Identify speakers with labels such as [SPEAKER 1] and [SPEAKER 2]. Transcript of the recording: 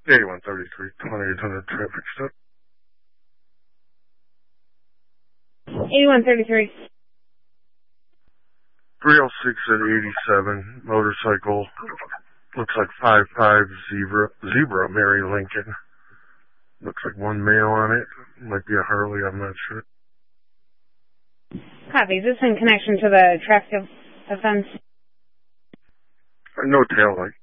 [SPEAKER 1] 8133, 2800 traffic stop.
[SPEAKER 2] 8133.
[SPEAKER 1] 306 at 87, motorcycle, looks like 55 zebra, Mary Lincoln. Looks like one male on it. Might be a Harley, I'm not sure.
[SPEAKER 2] Copy. Is this in connection to the traffic offense?
[SPEAKER 1] No tail light.